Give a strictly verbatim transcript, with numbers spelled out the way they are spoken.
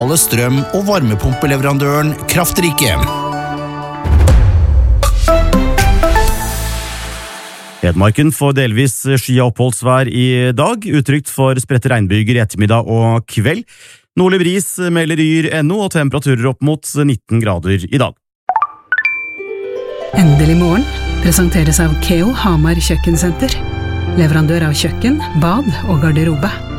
Alle strøm- og varmepumpeleverandøren Kraftrike. Hedmarken får delvis sky- og oppholdsvær i dag, utrygt for spredte regnbyger i ettermiddag og kveld. Nordlig bris melder Yr N O og temperaturer opp mot nitten grader i dag. Endelig morgen presenteres av Keo Hamar Kjøkkensenter. Leverandør av kjøkken, bad og garderobe.